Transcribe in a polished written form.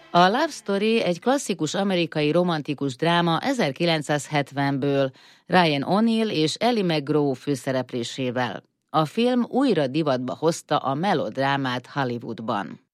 A Love Story egy klasszikus amerikai romantikus dráma 1970-ből Ryan O'Neal és Ellie McGraw főszereplésével. A film újra divatba hozta a melodrámát Hollywoodban.